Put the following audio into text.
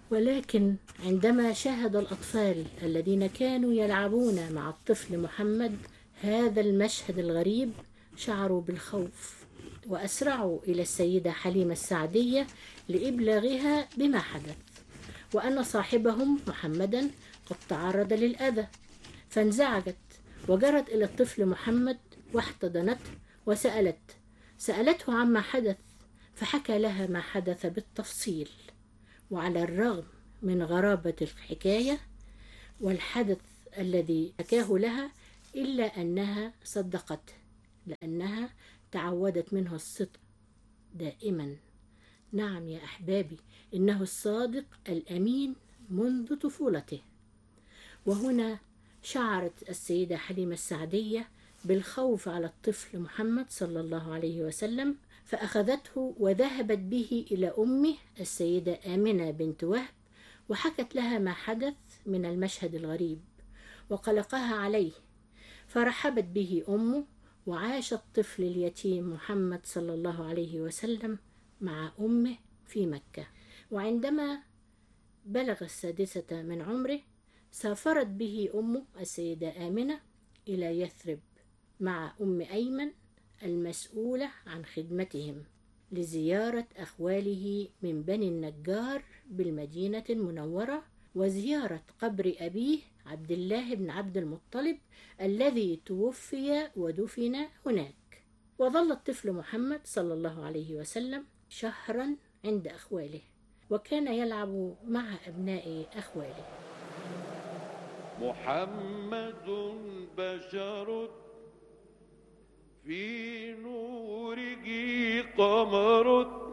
ولكن عندما شاهد الأطفال الذين كانوا يلعبون مع الطفل محمد هذا المشهد الغريب شعروا بالخوف، وأسرعوا إلى السيدة حليمة السعدية لإبلاغها بما حدث، وأن صاحبهم محمدا قد تعرض للأذى. فانزعجت وجرت إلى الطفل محمد واحتضنته سألته عما حدث، فحكى لها ما حدث بالتفصيل. وعلى الرغم من غرابة الحكاية والحدث الذي حكاه لها إلا أنها صدقته، لأنها تعودت منه الصدق دائما. نعم يا أحبابي، إنه الصادق الأمين منذ طفولته. وهنا شعرت السيدة حليمة السعدية بالخوف على الطفل محمد صلى الله عليه وسلم، فأخذته وذهبت به إلى أمه السيدة آمنة بنت وهب، وحكت لها ما حدث من المشهد الغريب وقلقها عليه، فرحبت به أمه، وعاش الطفل اليتيم محمد صلى الله عليه وسلم مع أمه في مكة. وعندما بلغ 6 من عمره سافرت به أمه السيدة آمنة إلى يثرب مع أم أيمن المسؤولة عن خدمتهم لزيارة أخواله من بني النجار بالمدينة المنورة، وزيارة قبر أبيه عبد الله بن عبد المطلب الذي توفي ودفن هناك. وظل الطفل محمد صلى الله عليه وسلم شهرا عند أخواله، وكان يلعب مع أبناء أخواله. محمد بشر في نوره قمر